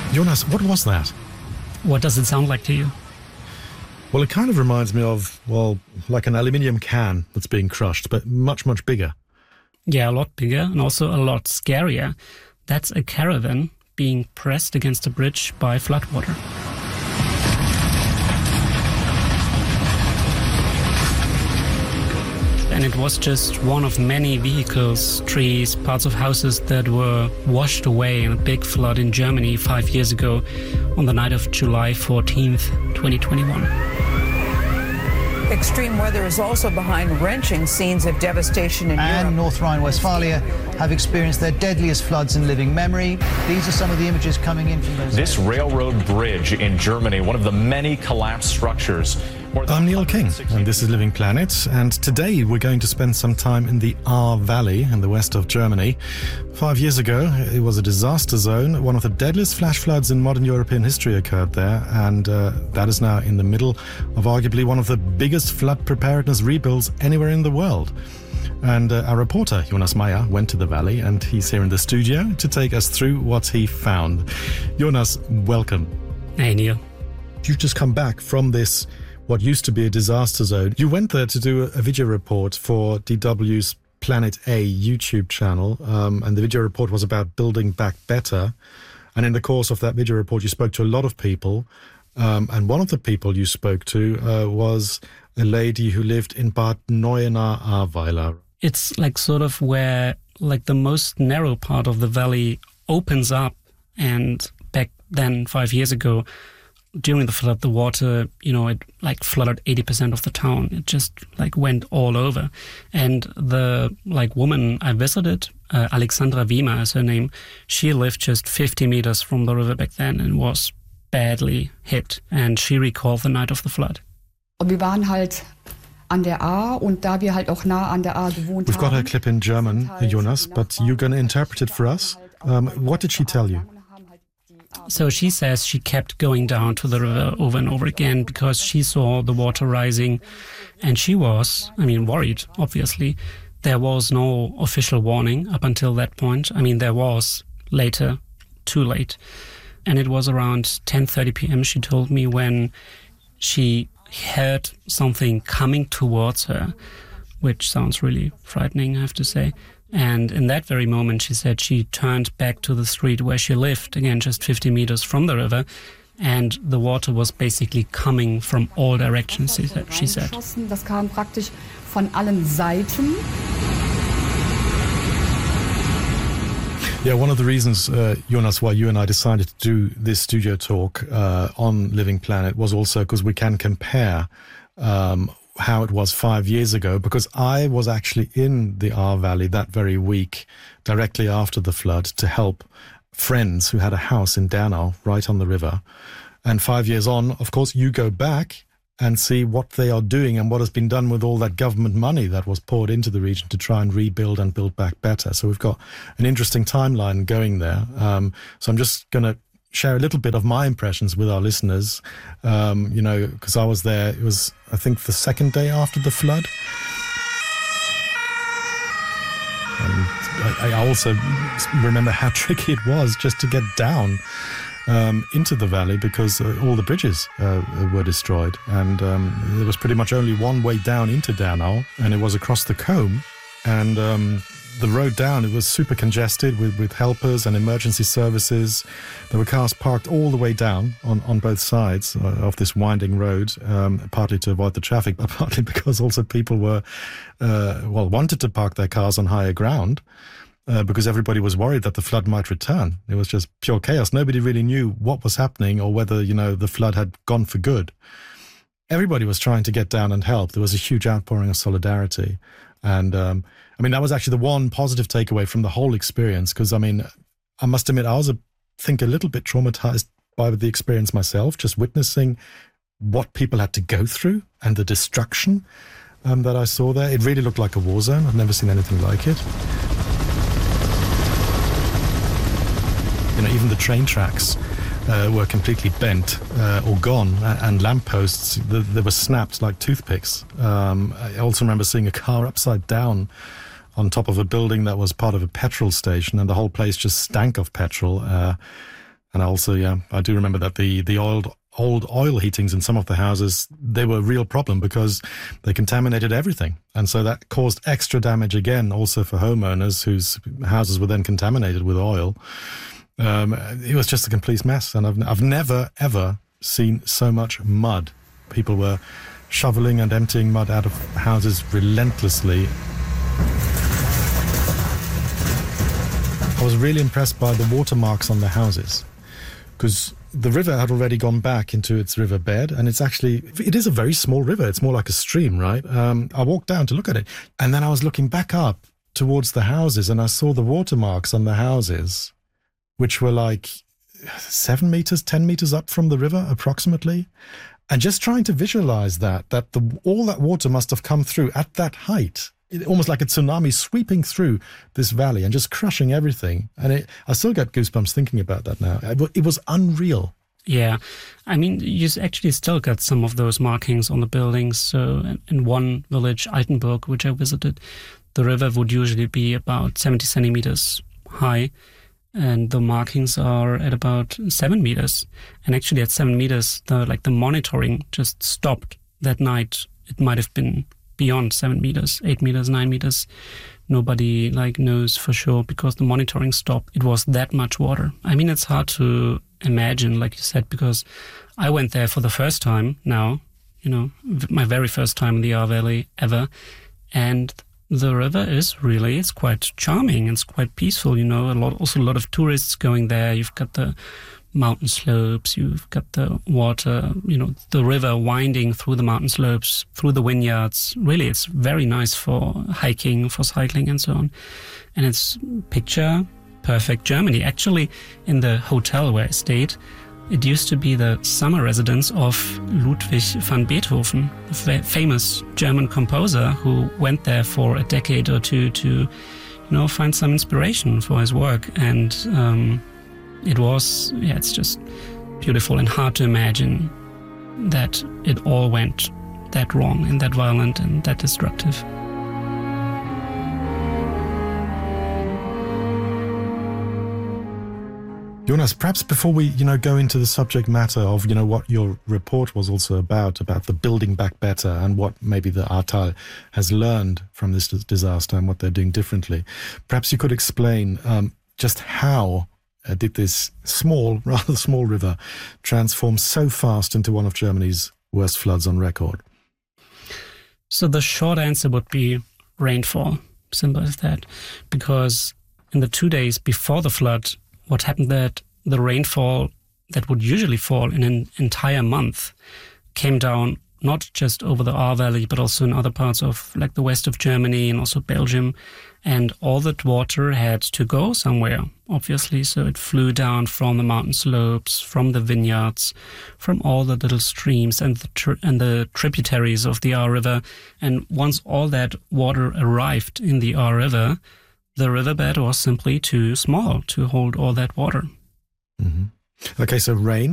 Jonas, what was that? What does it sound like to you? Well, it kind of reminds me of, like an aluminium can that's being crushed, but much, much bigger. Yeah, a lot bigger and also a lot scarier. That's a caravan being pressed against a bridge by floodwater. And it was just one of many vehicles, trees, parts of houses that were washed away in a big flood in Germany 5 years ago on the night of July 14th, 2021. Extreme weather is also behind wrenching scenes of devastation in Europe. And North Rhine-Westphalia have experienced their deadliest floods in living memory. These are some of the images coming in from those. This railroad bridge in Germany, one of the many collapsed structures. I'm Neil King, and this is Living Planet, and today we're going to spend some time in the Ahr Valley in the west of Germany. 5 years ago, it was a disaster zone. One of the deadliest flash floods in modern European history occurred there, and that is now in the middle of arguably one of the biggest flood preparedness rebuilds anywhere in the world. And our reporter, Jonas Meyer, went to the valley, and he's here in the studio to take us through what he found. Jonas, welcome. Hey, Neil. You've just come back from this what used to be a disaster zone. You went there to do a video report for DW's Planet A YouTube channel, and the video report was about building back better. And in the course of that video report, you spoke to a lot of people, and one of the people you spoke to was a lady who lived in Bad Neuenahr-Ahrweiler. It's like sort of where like the most narrow part of the valley opens up, and back then 5 years ago, during the flood, the water, it like flooded 80% of the town. It just like went all over. And the woman I visited, Alexandra Wiemer is her name, she lived just 50 meters from the river back then and was badly hit. And she recalled the night of the flood. Wir waren halt an der Ahr, und da wir halt auch nah an der Ahr gewohnt haben. We've got her clip in German, Jonas, but you're going to interpret it for us. What did she tell you? So she says she kept going down to the river over and over again because she saw the water rising, and she was, worried, obviously. There was no official warning up until that point. There was later, too late. And it was around 10:30 p.m., she told me, when she heard something coming towards her, which sounds really frightening, I have to say. And in that very moment, she said she turned back to the street where she lived, again, just 50 meters from the river, and the water was basically coming from all directions, she said. Das kam praktisch von allen Seiten. Yeah, one of the reasons, Jonas, why you and I decided to do this studio talk on Living Planet was also because we can compare how it was 5 years ago, because I was actually in the Ahr Valley that very week, directly after the flood, to help friends who had a house in Dernau, right on the river. And 5 years on, of course, you go back and see what they are doing and what has been done with all that government money that was poured into the region to try and rebuild and build back better. So we've got an interesting timeline going there. So I'm just going to share a little bit of my impressions with our listeners, because I was there. It was, I think, the second day after the flood. And I also remember how tricky it was just to get down into the valley, because all the bridges were destroyed. And there was pretty much only one way down into Dernau, and it was across the Combe. And the road down, it was super congested with helpers and emergency services. There were cars parked all the way down on both sides of this winding road, partly to avoid the traffic, but partly because also people were, wanted to park their cars on higher ground, because everybody was worried that the flood might return. It was just pure chaos. Nobody really knew what was happening or whether, the flood had gone for good. Everybody was trying to get down and help. There was a huge outpouring of solidarity. And that was actually the one positive takeaway from the whole experience, because, I must admit, I was, a little bit traumatized by the experience myself, just witnessing what people had to go through and the destruction that I saw there. It really looked like a war zone. I've never seen anything like it. Even the train tracks were completely bent or gone, and lampposts, they were snapped like toothpicks. I also remember seeing a car upside down on top of a building that was part of a petrol station, and the whole place just stank of petrol. And also, I do remember that the old oil heatings in some of the houses, they were a real problem because they contaminated everything. And so that caused extra damage again, also for homeowners whose houses were then contaminated with oil. It was just a complete mess. And I've never, ever seen so much mud. People were shoveling and emptying mud out of houses relentlessly. I was really impressed by the watermarks on the houses, because the river had already gone back into its riverbed, and it is a very small river. It's more like a stream, right? I walked down to look at it, and then I was looking back up towards the houses, and I saw the watermarks on the houses, which were like 7 meters, 10 meters up from the river, approximately. And just trying to visualize that all that water must have come through at that height. Almost like a tsunami sweeping through this valley and just crushing everything. And I still get goosebumps thinking about that now. It was unreal. Yeah. I mean, you actually still got some of those markings on the buildings. So in one village, Altenburg, which I visited, the river would usually be about 70 centimeters high. And the markings are at about 7 meters. And actually at 7 meters, the monitoring just stopped that night. It might have been beyond 7 meters, 8 meters, 9 meters. Nobody knows for sure because the monitoring stopped. It was that much water. I mean, it's hard to imagine, like you said, because I went there for the first time now, my very first time in the Ahr Valley ever. And the river it's quite charming. It's quite peaceful, a lot of tourists going there. You've got the mountain slopes, you've got the water, the river winding through the mountain slopes, through the vineyards. Really, it's very nice for hiking, for cycling and so on. And it's picture perfect Germany. Actually, in the hotel where I stayed, it used to be the summer residence of Ludwig van Beethoven, the famous German composer who went there for a decade or two to, find some inspiration for his work. And it's just beautiful and hard to imagine that it all went that wrong and that violent and that destructive. Jonas, perhaps before we, go into the subject matter of, what your report was also about the building back better and what maybe the Ahrtal has learned from this disaster and what they're doing differently, perhaps you could explain just how did this rather small river transform so fast into one of Germany's worst floods on record? So the short answer would be rainfall. Simple as that. Because in the 2 days before the flood, what happened that the rainfall that would usually fall in an entire month came down not just over the Ahr Valley, but also in other parts of the west of Germany and also Belgium. And all that water had to go somewhere, obviously. So it flew down from the mountain slopes, from the vineyards, from all the little streams and the tributaries of the Ahr River. And once all that water arrived in the Ahr River, the riverbed was simply too small to hold all that water. Mm-hmm. Okay, so rain